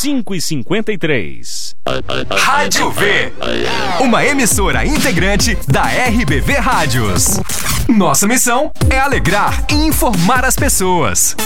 5h53. Rádio V, uma emissora integrante da RBV Rádios. Nossa missão é alegrar e informar as pessoas.